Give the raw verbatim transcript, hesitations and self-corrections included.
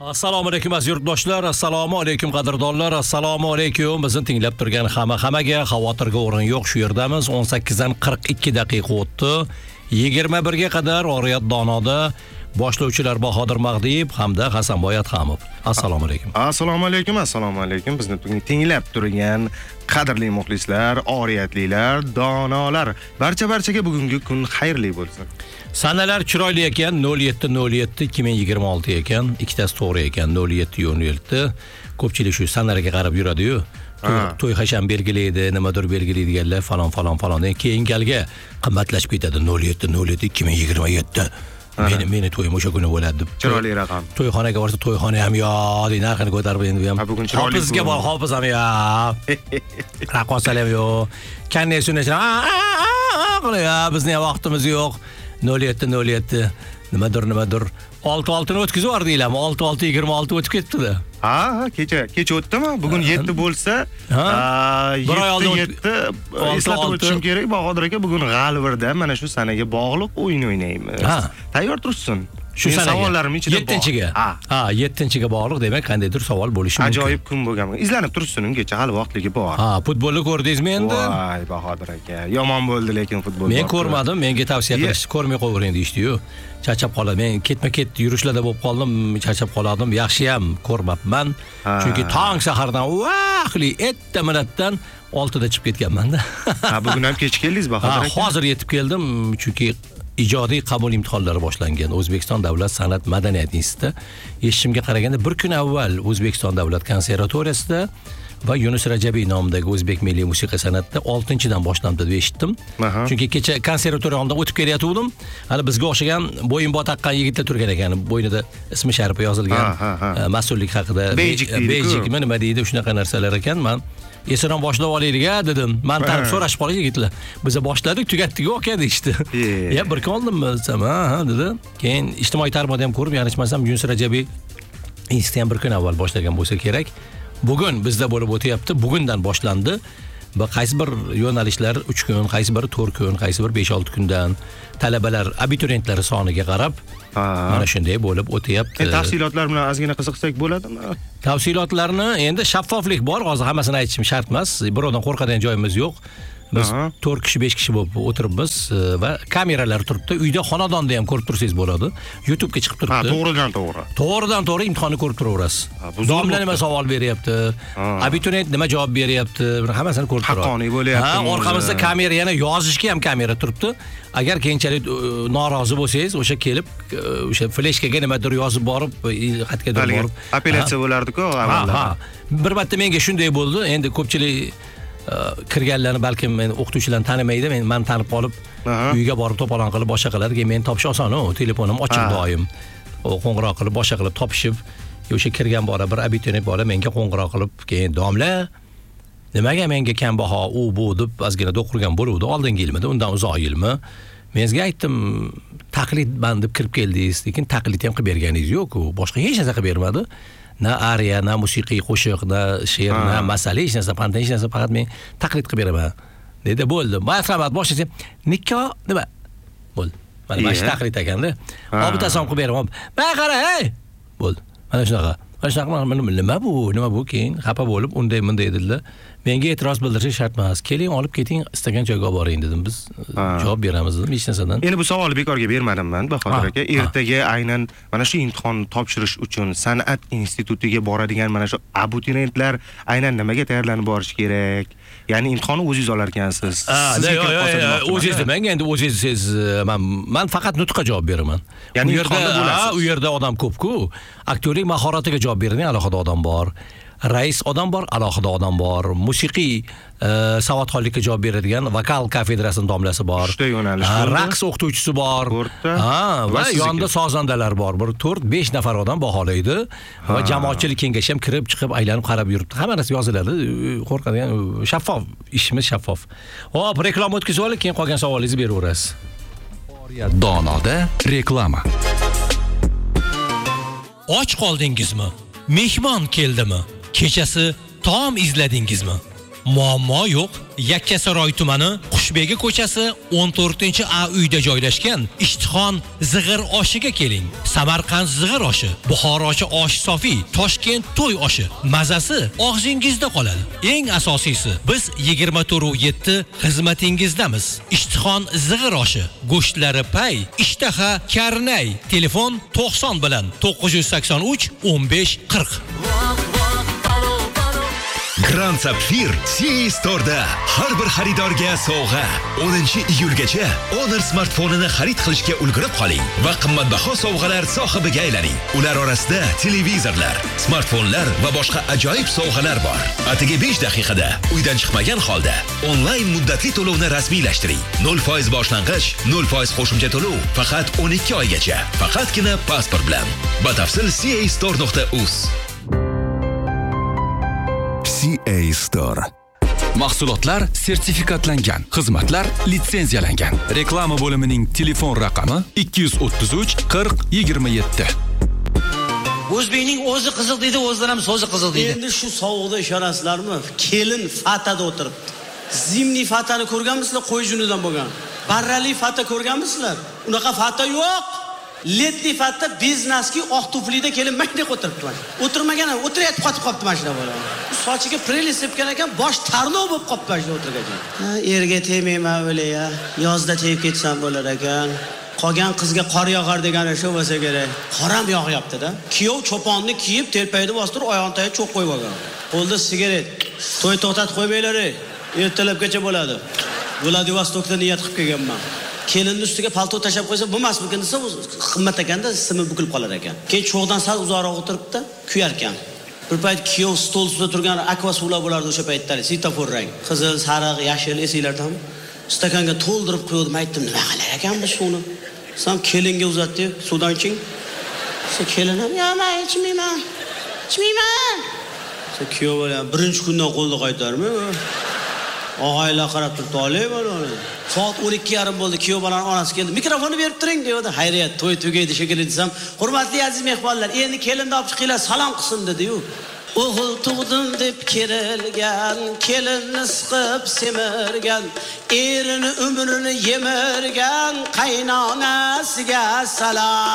Assalomu alaykum aziz yurtdoshlar, assalomu alaykum qadrdonlar, assalomu alaykum. Bizni tinglab turgan hamma hammaga xavotirga o'rin yo'q, shu yerdamiz. o'n sakkizdan qirq ikki daqiqa o'tdi. yigirma birga qadar Oriyat Donoda boshlovchilar Bahodir Mag'diyev hamda Hasanboy Atxamov. Assalomu alaykum. Assalomu alaykum, assalomu alaykum. Bizni tinglab turgan qadrli muxlislar, oriyatlilar, donolar, barcha-barchaga bugungi kun xayrli bo'lsin. Sanalar chiroyli ekan, nol yetti nol yetti ikki ming yigirma olti ekan, ikkitasi to'g'ri ekan, nol yetti nol yetti. Ko'pchilik shu sanalarga qarab yuradi-yu. To'y hasham belgilaydi, nimadir belgilaydiganlar falon falon falon. Keyin galga qimmatlashib ketadi nol yetti nol yetti ikki ming yigirma yetti. Meni meni to'yim o'sha kuni bo'ladi deb. Chiroyli raqam. To'yxonaga borsa to'yxona ham yo, deb narxini ko'tarib endi ham. Hofizga bor, hofiz ham yo. Raqosalar yo. Kannesini ha, bizning vaqtimiz yo'q. nol yetti nol yetti nimadir nimadir olti olti ni o'tkazib yubordinglarmi? olti olti yigirma olti o'tib ketdi-da. Ha, kecha kecha o'tdimi? Bugun yetti bo'lsa, yetti yetti eslatib o'tishim kerak. Bahodir aka, bugun g'alvirda mana shu sanaga bog'liq o'yin o'ynaymiz. Tayyor tursin. Shu savollarim ichida bor. yettinchiga. Ha, yettinchiga bog'liq, demak qandaydir savol bo'lishi mumkin. Ajoyib kun bo'lgan. Izlanib tursin, ungacha hali vaqtligi bor. Ha, futbolni ko'rdingizmi endi? Voy, Bahodir aka, yomon bo'ldi lekin futbol. Men ko'rmadim, menga tavsiya qilishdi, ko'rmay qo'ying deyishdi-yu. Charchab qoladi. Men ketma-ket yurishlarda bo'lib qoldim, charchab qoladim. Yaxshi ham ko'rmabman. Chunki tong sahardan vaqtli erta minutdan oltida chiqib ketganman-da. Ha, bugun ham kech keldingiz Bahodir aka. Ha, hozir yetib keldim, chunki ijodiy qabul imtihonlari boshlangan. O'zbekiston davlat san'at madaniyat instituti eshitishimga qaraganda bir kun avval O'zbekiston davlat konservatoriyasida va Yunus Rajabiy nomidagi O'zbek milliy musiqa san'atida oltinchidan boshlandi deb eshitdim. Chunki kecha konservatoriya yonidan o'tib kelayotgandim. Hali bizga o'xshagan bo'yinbot taqqan yigitlar turgan ekan. Bo'ynida ismi sharifi yozilgan mas'ullik haqida. Bejikmi nima deydi, shunaqa narsalar ekan. Men eson boshlab olaylik-a dedim. Men tarif so'rashib qolay yigitlar. Biz boshladik, tugatdik aka deydi. Ya bir kun oldimmi desam, ha ha dedi. Keyin ijtimoiy tarmoqda ham ko'rib, yanglishmasam Yunus Rajabiy instituti ham bir kun avval boshlagan bo'lsa kerak. Bugun bizda bo'lib o'tyapti. Bugundan boshlandi. Va qaysi bir yo'nalishlar uch kun, qaysi bir to'rt kun, qaysi bir besh olti kundan talabalar, abituriyentlar soniga qarab mana shunday bo'lib o'tyapti. Tafsilotlar bilan ozgina qiziqsak bo'ladimi? Tafsilotlarni endi shaffoflik bor, hozir hammasini aytishim shart emas. Birovdan qo'rqadigan joyimiz yo'q. Biz to'rt kishi besh kishi bo'lib o'tiribmiz va kameralar turibdi. Uyda xonadonda ham ko'rib tursangiz bo'ladi. YouTube'ga chiqib turibdi. Ha, to'g'ridan to'g'ri. To'g'ridan to'g'ri imtihonni ko'rib turaverasiz. Domla nima savol beryapti? Abituriyent nima javob beryapti? Hammasini ko'rib turasiz. Haqqoniy bo'lyapti. Ha, orqamizda kamera, yana yozishga ham kamera turibdi. Agar keyinchalik norozi bo'lsangiz, o'sha kelib, o'sha fleshkaga nimadir yozib borib, xatga borib, apellyatsiya bo'lardi-ku, avvallar. Ha, bir marta menga shunday bo'ldi. Endi ko'pchilik kirganlarni balkim men o'qituvchilarni tanimaydi, men men tanib qolib uyga borib to'polon qilib boshqa qiladi. Keyin men topish oson-ku, telefonim ochiq doim. Qo'ng'iroq qilib boshqa qilib topishib, o'sha kirgan bola bir abituriyent bola menga qo'ng'iroq qilib, keyin domla nimaga menga kambaho u bu deb ozgina do'qirgan bo'luvdi oldingi yilmida, undan uzoq yilmi. Men sizga aytdim, taqlid band deb kirib keldingiz, lekin taqlid ham qilib berganingiz yo'q-ku, boshqa hech narsa qilib bermadi. Na ariya, na musiqiy qo'shiq, na she'r, na masala, hech narsa, hech narsa, faqat men taqlid qilib beraman. Dedi, bo'ldi. Marhamat, boshlasam, nikko nima? Bo'ldi. Mana shu taqlid ekanda. Obitason qilib beraman. Men qara, hey! Bo'ldi. Mana shunaqa. Mana shunaqa nima bu? Nima bu? Keyin xafa bo'lib, unday bunday dedilar. Menga e'tiroz bildirish shart emas. Keling, olib keting, istagan joyga olib boring dedim. Biz javob beramiz dedim, hech narsadan. Endi bu savolni bekorga bermadim men, Bahodir aka. Ertaga aynan mana shu imtihon topshirish uchun san'at institutiga boradigan mana shu abituriyentlar aynan nimaga tayyorlanib borish kerak? Ya'ni imtihonni o'zingiz olar ekansiz. O'zingiz demang, endi o'zingiz men men faqat nutqqa javob beraman. Ya'ni u yerda u yerda odam ko'p-ku. Aktyorlik mahoratiga javob beradigan alohida odam bor. Rais odam bor, alohida odam bor. Musiqiy savodxonlikka javob beradigan vokal kafedrasining domlasi bor. Raqs o'qituvchisi bor. Ha, va yonda sozandalar bor. Bir to'rt besh nafar odam baholaydi va jamoatchilik kengashi ham kirib chiqib aylanib qarab yuribdi. Hamma narsa yoziladi. Qo'rqadigan shaffof, ishimiz shaffof. Hop, reklama o'tkazib olib, keyin qolgan savolingizni beraverasiz. Oriyat Donoda reklama. Och qoldingizmi? Mehmon keldimi? Kechasi taom izladingizmi? Muammo yo'q. Yakkasaroy tumani Quyoshbegi ko'chasi o'n to'rtinchi A uyda joylashgan Ishtixon zig'ir oshiga keling. Samarqand zig'ir oshi, Buxorochi osh sofi, Toshkent to'y oshi. Mazasi og'zingizda qoladi. Eng asosiysi, biz yigirma to'rt yetti xizmatingizdamiz. Ishtixon zig'ir oshi, go'shtlari pay, ishtaha karnay. Telefon to'qson bilan to'qqiz yuz sakson uch o'n besh qirq. Grand Sapphire C A Store'da har bir xaridorga sovg'a. o'ninchi iyulgacha Honor smartfonini xarid qilishga ulgurib qoling va qimmatbaho sovg'alar sohibiga aylaning. Ular orasida televizorlar, smartfonlar va boshqa ajoyib sovg'alar bor. Atigi besh daqiqada uydan chiqmagan holda onlayn muddatli to'lovni rasmiylashtiring. nol foiz boshlang'ich, nol foiz qo'shimcha to'lov faqat o'n ikki oygacha. Faqatgina pasport bilan. Batafsil c a store nuqta u z. C A Store. Mahsulotlar sertifikatlangan, xizmatlar litsenziyalangan. Reklama bo'limining telefon raqami ikki yuz o'ttiz uch qirq yigirma yetti. O'zbekning o'zi qiziq deydi, o'zlar ham so'zi qiziq deydi. Endi shu sovuqda ishonasizlarmi? Kelin fatada o'tiribdi. Zimni fatani ko'rganmisizlar? Qo'y junidan bo'lgan. Barrali fata ko'rganmisizlar? Unaqa fata yo'q. Letli fatda bizneski oq tuflida kelin mayda o'tiribdi. O'tirmagan, o'tirayotib qotib qopti mashina bola. Sochiga preli sepgan ekan, bosh tarnov bo'lib qopti mashina o'tirgan. Ha, erga tegmayman o'le ya. Yozda tegib ketsam bo'lar ekan. Qolgan qizga qor yog'ar degani shu bo'lsa kerak. Qor ham yog'yapti-da. Kiyov choponni kiyib, telpayni bostirib, oyog'ini tagiga cho'q qo'yib olgan. Qo'lda sigaret. To'y to'xtatib qo'ymaylar, ertalabgacha bo'ladi. Vladivostokda niyat qilib kelganman. Kelinning ustiga palto tashab qo'ysa bo'lmasmikin desa, qimmat ekanda, simi bukilib qolar ekan. Keyin cho'g'dan sal uzoqroq o'tiribdi, kuyar ekan. Bir payt kiyov stol ustida turgan akva suvlar bo'lardi o'sha paytda, svetofor rang. Qizil, sariq, yashil esinglardanmi? Stakanga to'ldirib qo'ydim, aytdim, nima qilar ekan bu suvni? Sam kelinga uzatdi, suvdan iching. Sen kelinim, "Yo'q, men ichmayman. Ichmayman." Sen kiyov bilan birinchi kundan qo'lni qaytarmi? Og'aylar qarab turibdi, olay bo'ladi. Soat o'n ikki yarim bo'ldi, kuyov bilan onasi keldi. Mikrofonni berib turing dedi. Hayriyat, to'y tugaydi shekilli desam, "Hurmatli aziz mehmonlar, endi kelinni olib chiqinglar, salom qilsin" dedi-yu. O'g'il tug'dim deb kerilgan, kelinni siqib semirgan, erini umrini yemirgan qaynonasiga salom.